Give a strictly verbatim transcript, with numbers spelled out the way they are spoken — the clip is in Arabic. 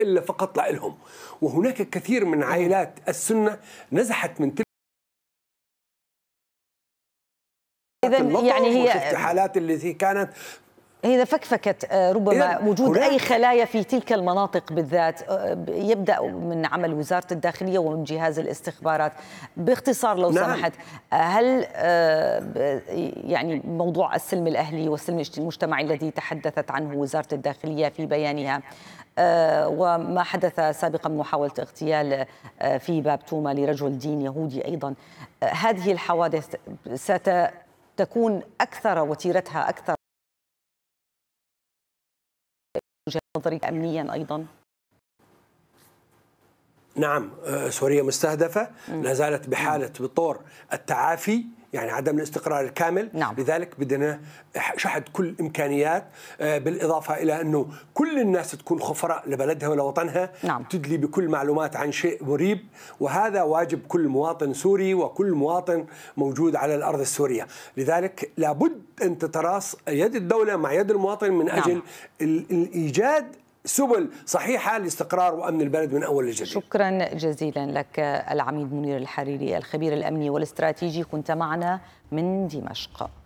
إلا فقط لهم. وهناك كثير من عائلات السنة نزحت من تلك إذن يعني هي وشفت حالات التي كانت إذا فكفكت ربما وجود أي خلايا في تلك المناطق بالذات، يبدأ من عمل وزارة الداخلية ومن جهاز الاستخبارات. باختصار لو نعم. سمحت، هل يعني موضوع السلم الأهلي والسلم المجتمعي الذي تحدثت عنه وزارة الداخلية في بيانها وما حدث سابقا محاولة اغتيال في باب توما لرجل دين يهودي أيضا، هذه الحوادث ستكون أكثر وتيرتها أكثر نظري أمنيا أيضا؟ نعم، سوريا مستهدفة، لا زالت بحالة بطور التعافي، يعني عدم الاستقرار الكامل. نعم. لذلك بدنا شحذ كل الإمكانيات، بالإضافة إلى أنه كل الناس تكون خفراء لبلدها ولوطنها. نعم. تدلي بكل معلومات عن شيء مريب، وهذا واجب كل مواطن سوري وكل مواطن موجود على الأرض السورية. لذلك لابد أن تتراص يد الدولة مع يد المواطن من أجل نعم. الإيجاد سبل صحيحة لاستقرار وأمن البلد من أول الجديد. شكرا جزيلا لك العميد منير الحريري، الخبير الأمني والاستراتيجي، كنت معنا من دمشق.